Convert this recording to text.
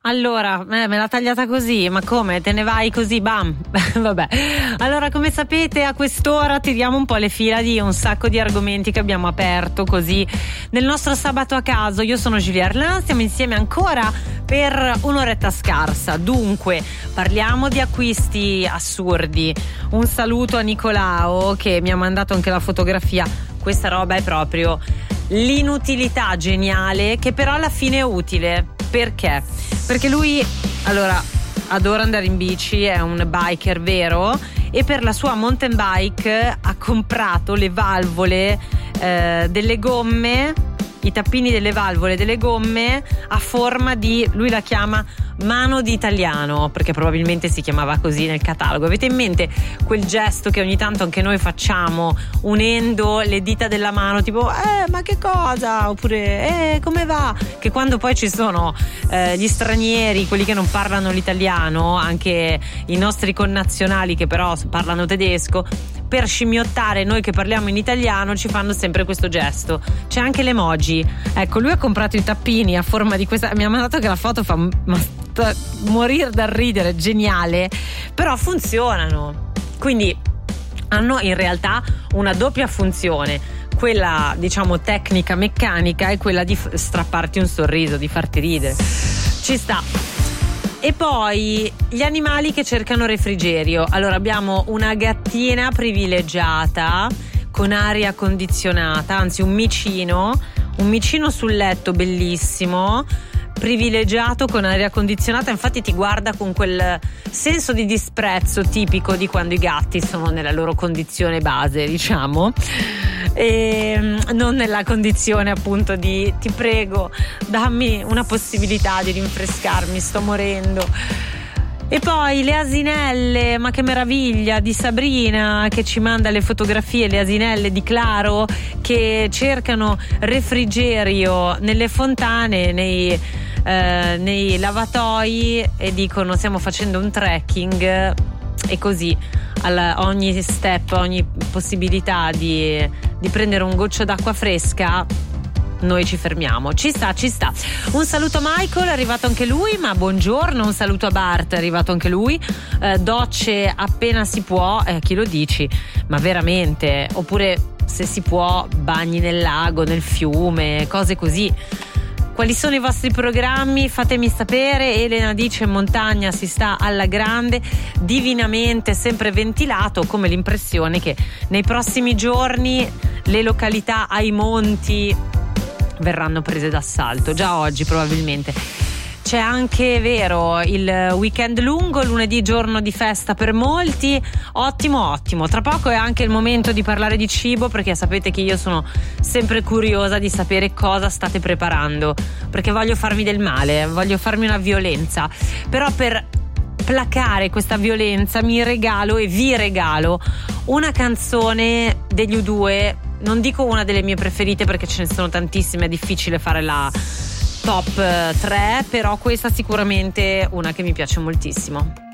Allora, me l'ha tagliata così, ma come? Te ne vai così, bam? Vabbè. Allora, come sapete, a quest'ora tiriamo un po' le fila di un sacco di argomenti che abbiamo aperto così nel nostro sabato a caso. Io sono Giulia Erlano, stiamo insieme ancora per un'oretta scarsa. Dunque, parliamo di acquisti assurdi. Un saluto a Nicolao che mi ha mandato anche la fotografia. Questa roba è proprio l'inutilità geniale che però alla fine è utile. Perché? Perché lui, allora, adora andare in bici, è un biker vero, e per la sua mountain bike ha comprato le valvole delle gomme, i tappini delle valvole delle gomme a forma di, lui la chiama mano di italiano, perché probabilmente si chiamava così nel catalogo. Avete in mente quel gesto che ogni tanto anche noi facciamo unendo le dita della mano, tipo ma che cosa, oppure come va, che quando poi ci sono gli stranieri, quelli che non parlano l'italiano, anche i nostri connazionali che però parlano tedesco, per scimmiottare noi che parliamo in italiano ci fanno sempre questo gesto. C'è anche l'emoji. Ecco, lui ha comprato i tappini a forma di questa, mi ha mandato che la foto fa morire dal ridere, geniale, però funzionano, quindi hanno in realtà una doppia funzione, quella diciamo tecnica meccanica e quella di strapparti un sorriso, di farti ridere. Ci sta. E poi gli animali che cercano refrigerio. Allora, abbiamo una gattina privilegiata con aria condizionata, anzi un micino sul letto bellissimo, privilegiato con aria condizionata. Infatti ti guarda con quel senso di disprezzo tipico di quando i gatti sono nella loro condizione base, diciamo, e non nella condizione appunto di ti prego dammi una possibilità di rinfrescarmi, sto morendo. E poi le asinelle, ma che meraviglia, di Sabrina che ci manda le fotografie, le asinelle di Claro che cercano refrigerio nelle fontane, nei lavatoi, e dicono stiamo facendo un trekking, e così ogni step, ogni possibilità di prendere un goccio d'acqua fresca noi ci fermiamo. Ci sta. Un saluto a Michael, è arrivato anche lui, ma buongiorno. Un saluto a Bart, è arrivato anche lui. Docce appena si può, chi lo dici? Ma veramente? Oppure se si può bagni nel lago, nel fiume, cose così. Quali sono i vostri programmi? Fatemi sapere. Elena dice in montagna si sta alla grande, divinamente, sempre ventilato, come l'impressione che nei prossimi giorni le località ai monti verranno prese d'assalto, già oggi probabilmente. C'è anche, vero, il weekend lungo, lunedì giorno di festa per molti, ottimo. Tra poco è anche il momento di parlare di cibo, perché sapete che io sono sempre curiosa di sapere cosa state preparando, perché voglio farmi del male, voglio farmi una violenza, però per placare questa violenza vi regalo una canzone degli U2. Non dico una delle mie preferite perché ce ne sono tantissime, è difficile fare la top 3, però questa sicuramente una che mi piace moltissimo.